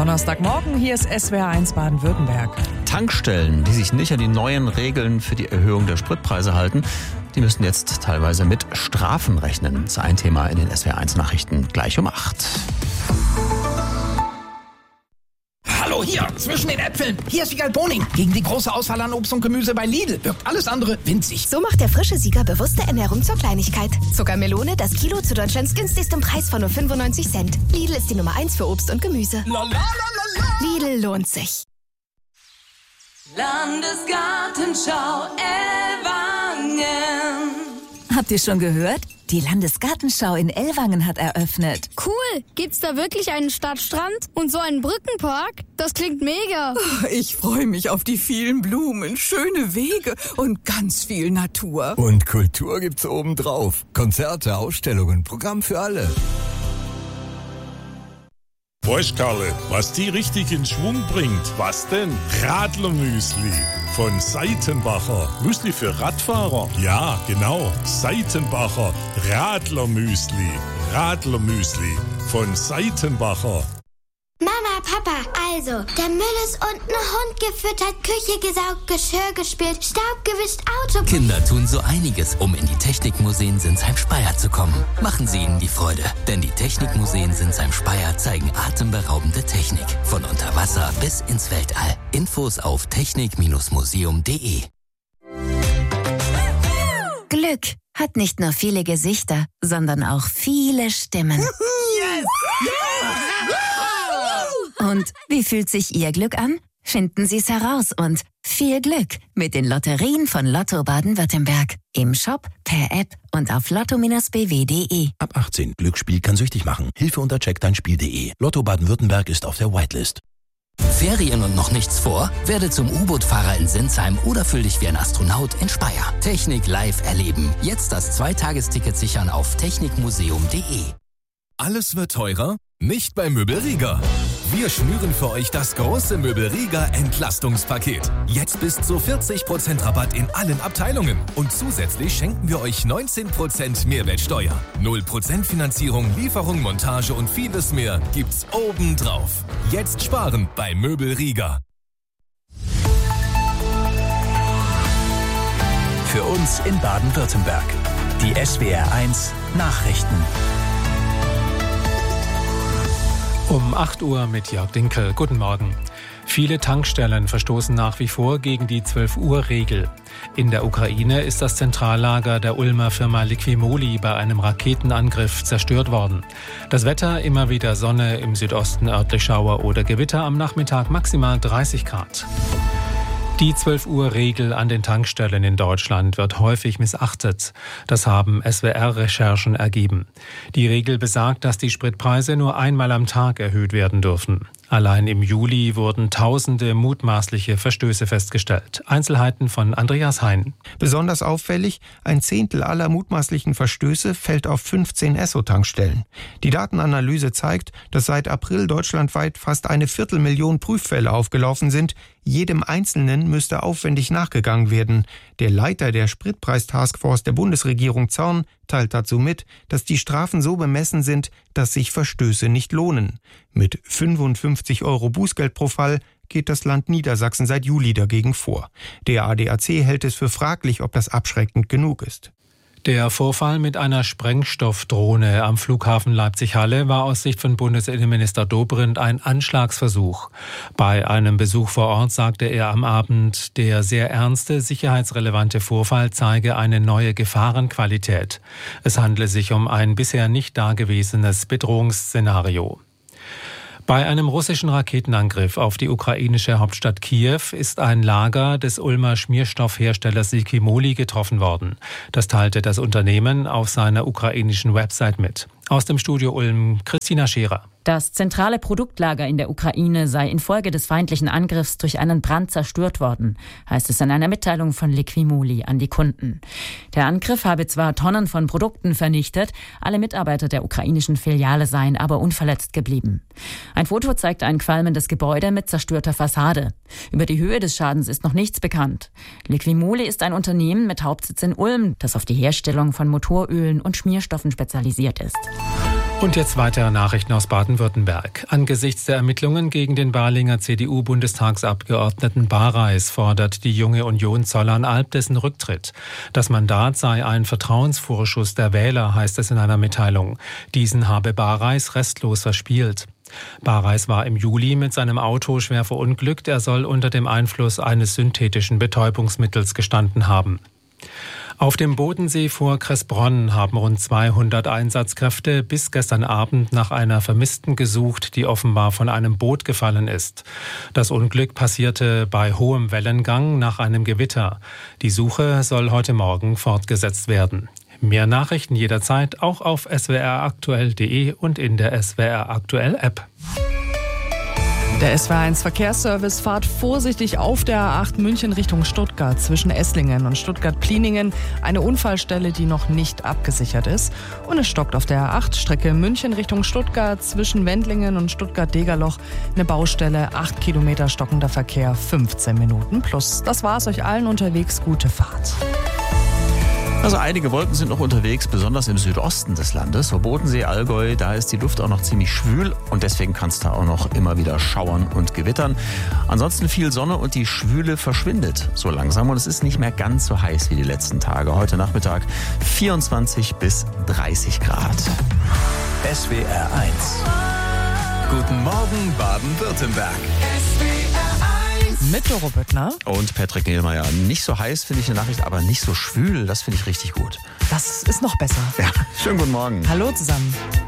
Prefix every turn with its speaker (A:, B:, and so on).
A: Donnerstagmorgen, hier ist SWR1 Baden-Württemberg.
B: Tankstellen, die sich nicht an die neuen Regeln für die Erhöhung der Spritpreise halten, die müssen jetzt teilweise mit Strafen rechnen. Das ist ein Thema in den SWR1-Nachrichten gleich um 8.
C: Hallo, hier, zwischen den Äpfeln. Hier ist Sieger Boning. Gegen die große Auswahl an Obst und Gemüse bei Lidl wirkt alles andere winzig.
D: So macht der frische Sieger bewusste Ernährung zur Kleinigkeit. Zuckermelone, das Kilo zu Deutschlands günstigstem Preis von nur 95 Cent. Lidl ist die Nummer 1 für Obst und Gemüse. Lidl lohnt sich.
E: Landesgartenschau Ellwangen.
F: Habt ihr schon gehört? Die Landesgartenschau in Ellwangen hat eröffnet.
G: Cool! Gibt's da wirklich einen Stadtstrand und so einen Brückenpark? Das klingt mega.
H: Ich freue mich auf die vielen Blumen, schöne Wege und ganz viel Natur.
I: Und Kultur gibt's obendrauf. Konzerte, Ausstellungen, Programm für alle.
J: Weißt Karle, was die richtig in Schwung bringt? Was denn? Radlermüsli von Seitenbacher. Müsli für Radfahrer? Ja, genau. Seitenbacher Radlermüsli. Radlermüsli von Seitenbacher.
K: Mama, Papa, also, der Müll ist unten, Hund gefüttert, Küche gesaugt, Geschirr gespielt, Staub gewischt, Auto...
L: Kinder tun so einiges, um in die Technikmuseen Sinsheim-Speyer zu kommen. Machen Sie ihnen die Freude, denn die Technikmuseen Sinsheim-Speyer zeigen atemberaubende Technik. Von unter Wasser bis ins Weltall. Infos auf technik-museum.de.
D: Glück hat nicht nur viele Gesichter, sondern auch viele Stimmen.
H: Yes!
D: Und wie fühlt sich Ihr Glück an? Finden Sie es heraus und viel Glück mit den Lotterien von Lotto Baden-Württemberg. Im Shop, per App und auf lotto-bw.de.
M: Ab 18. Glücksspiel kann süchtig machen. Hilfe unter checkdeinspiel.de. Lotto Baden-Württemberg ist auf der Whitelist.
L: Ferien und noch nichts vor? Werde zum U-Boot-Fahrer in Sinsheim oder fühl dich wie ein Astronaut in Speyer. Technik live erleben. Jetzt das 2-Tagesticket sichern auf technikmuseum.de.
N: Alles wird teurer? Nicht bei Möbel Rieger. Wir schnüren für euch das große Möbel Rieger Entlastungspaket. Jetzt bis zu 40% Rabatt in allen Abteilungen. Und zusätzlich schenken wir euch 19% Mehrwertsteuer. 0% Finanzierung, Lieferung, Montage und vieles mehr gibt's obendrauf. Jetzt sparen bei Möbel Rieger.
M: Für uns in Baden-Württemberg. Die SWR1 Nachrichten.
O: Um 8 Uhr mit Jörg Dinkel. Guten Morgen. Viele Tankstellen verstoßen nach wie vor gegen die 12-Uhr-Regel. In der Ukraine ist das Zentrallager der Ulmer Firma Liquimoli bei einem Raketenangriff zerstört worden. Das Wetter immer wieder Sonne, im Südosten örtlich Schauer oder Gewitter, am Nachmittag maximal 30 Grad. Die 12-Uhr-Regel an den Tankstellen in Deutschland wird häufig missachtet. Das haben SWR-Recherchen ergeben. Die Regel besagt, dass die Spritpreise nur einmal am Tag erhöht werden dürfen. Allein im Juli wurden tausende mutmaßliche Verstöße festgestellt. Einzelheiten von Andreas Hein.
P: Besonders auffällig, 1/10 aller mutmaßlichen Verstöße fällt auf 15 Esso-Tankstellen. Die Datenanalyse zeigt, dass seit April deutschlandweit fast 250.000 Prüffälle aufgelaufen sind. Jedem Einzelnen müsste aufwendig nachgegangen werden. Der Leiter der Spritpreistaskforce der Bundesregierung Zorn teilt dazu mit, dass die Strafen so bemessen sind, dass sich Verstöße nicht lohnen. Mit 55 € Bußgeld pro Fall geht das Land Niedersachsen seit Juli dagegen vor. Der ADAC hält es für fraglich, ob das abschreckend genug ist.
O: Der Vorfall mit einer Sprengstoffdrohne am Flughafen Leipzig-Halle war aus Sicht von Bundesinnenminister Dobrindt ein Anschlagsversuch. Bei einem Besuch vor Ort sagte er am Abend, der sehr ernste, sicherheitsrelevante Vorfall zeige eine neue Gefahrenqualität. Es handle sich um ein bisher nicht dagewesenes Bedrohungsszenario. Bei einem russischen Raketenangriff auf die ukrainische Hauptstadt Kiew ist ein Lager des Ulmer Schmierstoffherstellers Liquimoli getroffen worden. Das teilte das Unternehmen auf seiner ukrainischen Website mit. Aus dem Studio Ulm, Christina Scherer.
Q: Das zentrale Produktlager in der Ukraine sei infolge des feindlichen Angriffs durch einen Brand zerstört worden, heißt es in einer Mitteilung von Liquimoli an die Kunden. Der Angriff habe zwar Tonnen von Produkten vernichtet, alle Mitarbeiter der ukrainischen Filiale seien aber unverletzt geblieben. Ein Foto zeigt ein qualmendes Gebäude mit zerstörter Fassade. Über die Höhe des Schadens ist noch nichts bekannt. Liquimoli ist ein Unternehmen mit Hauptsitz in Ulm, das auf die Herstellung von Motorölen und Schmierstoffen spezialisiert ist.
O: Und jetzt weitere Nachrichten aus Baden-Württemberg. Angesichts der Ermittlungen gegen den Balinger CDU-Bundestagsabgeordneten Bareis fordert die Junge Union Zollern-Alb dessen Rücktritt. Das Mandat sei ein Vertrauensvorschuss der Wähler, heißt es in einer Mitteilung. Diesen habe Bareis restlos verspielt. Bareis war im Juli mit seinem Auto schwer verunglückt. Er soll unter dem Einfluss eines synthetischen Betäubungsmittels gestanden haben. Auf dem Bodensee vor Kressbronn haben rund 200 Einsatzkräfte bis gestern Abend nach einer Vermissten gesucht, die offenbar von einem Boot gefallen ist. Das Unglück passierte bei hohem Wellengang nach einem Gewitter. Die Suche soll heute Morgen fortgesetzt werden. Mehr Nachrichten jederzeit auch auf swraktuell.de und in der SWR Aktuell App.
A: Der SWR1 Verkehrsservice fahrt vorsichtig auf der A8 München Richtung Stuttgart zwischen Esslingen und Stuttgart-Pliningen. Eine Unfallstelle, die noch nicht abgesichert ist. Und es stockt auf der A8 Strecke München Richtung Stuttgart zwischen Wendlingen und Stuttgart-Degerloch. Eine Baustelle, 8 Kilometer stockender Verkehr, 15 Minuten plus. Das war's, euch allen unterwegs gute Fahrt.
B: Also einige Wolken sind noch unterwegs, besonders im Südosten des Landes. So Bodensee, Allgäu, da ist die Luft auch noch ziemlich schwül und deswegen kann es da auch noch immer wieder schauern und gewittern. Ansonsten viel Sonne und die Schwüle verschwindet so langsam und es ist nicht mehr ganz so heiß wie die letzten Tage. Heute Nachmittag 24 bis 30 Grad.
I: SWR 1. Guten Morgen Baden-Württemberg.
A: Mit Doro Büttner.
B: Und Patrick Nehlmeier. Nicht so heiß, finde ich eine Nachricht, aber nicht so schwül. Das finde ich richtig gut.
A: Das ist noch besser.
B: Ja, schönen guten Morgen.
A: Hallo zusammen.